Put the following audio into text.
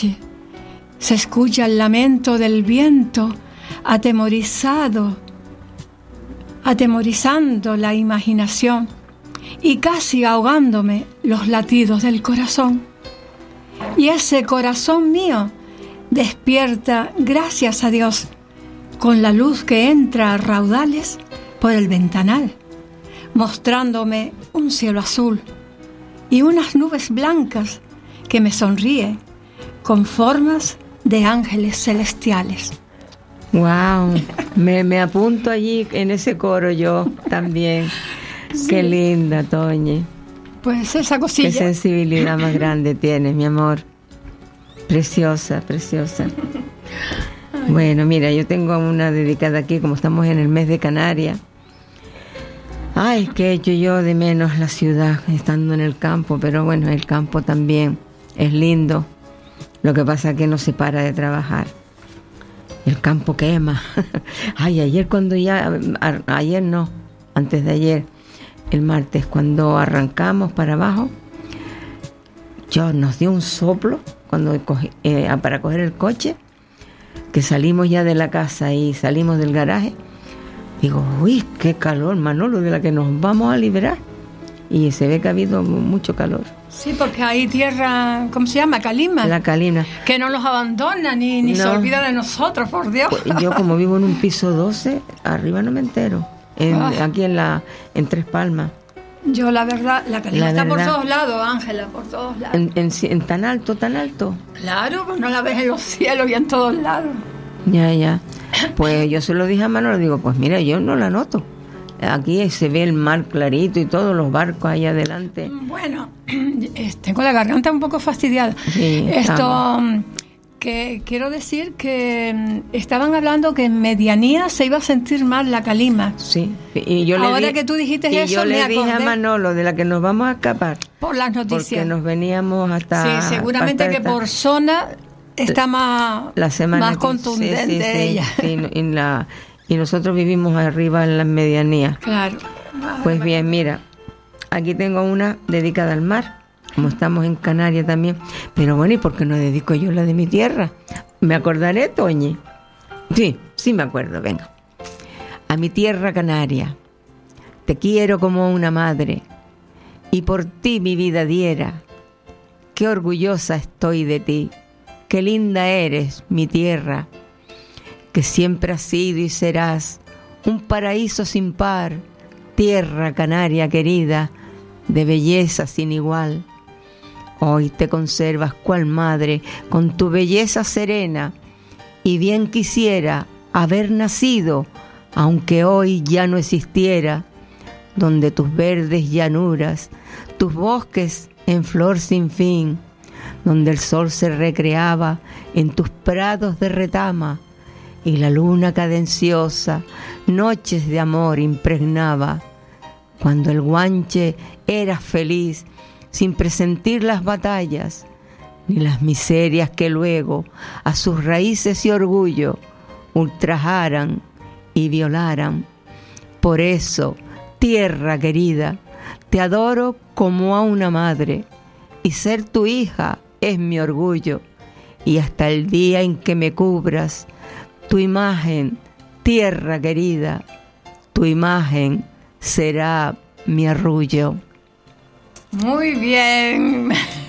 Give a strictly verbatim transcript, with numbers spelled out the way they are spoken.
noche se escucha el lamento del viento atemorizado, atemorizando la imaginación y casi ahogándome los latidos del corazón. Y ese corazón mío despierta, gracias a Dios, con la luz que entra a raudales por el ventanal, mostrándome un cielo azul y unas nubes blancas que me sonríen con formas de ángeles celestiales. Wow, me, me apunto allí en ese coro yo también. Sí. Qué linda, Toñi. Pues esa cosilla. Qué sensibilidad más grande tienes, mi amor. Preciosa, preciosa. Ay. Bueno, mira, yo tengo una dedicada aquí, como estamos en el mes de Canarias. Ay, que he hecho yo de menos la ciudad estando en el campo, pero bueno, el campo también es lindo. Lo que pasa es que no se para de trabajar. El campo quema. Ay, ayer cuando ya, a, ayer no, antes de ayer, el martes, cuando arrancamos para abajo, yo nos dio un soplo cuando cogí, eh, para coger el coche, que salimos ya de la casa y salimos del garaje. Digo, uy, qué calor, Manolo, de la que nos vamos a liberar. Y se ve que ha habido mucho calor. Sí, porque hay tierra, ¿cómo se llama? Calima. La calima. Que no nos abandona ni, ni no. se olvida de nosotros, por Dios. Pues yo como vivo en un piso doce, arriba no me entero. En, ah. Aquí en la en Tres Palmas. Yo la verdad, la calima la está verdad, por todos lados, Ángela, por todos lados. En, en, en tan alto, tan alto. Claro, pues no la ves en los cielos y en todos lados. Ya, ya. Pues yo se lo dije a Manolo, digo, pues mira, yo no la noto. Aquí se ve el mar clarito y todos los barcos ahí adelante. Bueno, tengo la garganta un poco fastidiada. Sí, Esto, estamos. que quiero decir que estaban hablando que en medianía se iba a sentir mal la calima. Sí. Y yo Ahora le di, que tú dijiste y eso, yo me le acordé. dije a Manolo, de la que nos vamos a escapar. Por las noticias. Porque nos veníamos hasta... Sí, seguramente hasta que esta, por zona está más, la semana más que, contundente sí, sí, sí, ella. Sí, y, la, y nosotros vivimos arriba en la medianía. Claro. Pues bien, mira, aquí tengo una dedicada al mar, como estamos en Canarias también. Pero bueno, ¿y por qué no dedico yo la de mi tierra? ¿Me acordaré, Toñi? Sí, sí me acuerdo, venga. A mi tierra canaria, te quiero como una madre, y por ti mi vida diera. Qué orgullosa estoy de ti, qué linda eres, mi tierra, que siempre has sido y serás un paraíso sin par, tierra canaria querida, de belleza sin igual. Hoy te conservas cual madre, con tu belleza serena, y bien quisiera haber nacido, aunque hoy ya no existiera, donde tus verdes llanuras, tus bosques en flor sin fin, donde el sol se recreaba en tus prados de retama, y la luna cadenciosa noches de amor impregnaba, cuando el guanche era feliz sin presentir las batallas ni las miserias que luego a sus raíces y orgullo ultrajaran y violaran. Por eso, tierra querida, te adoro como a una madre, y ser tu hija es mi orgullo, y hasta el día en que me cubras tu imagen, tierra querida, tu imagen será mi arrullo. Muy bien.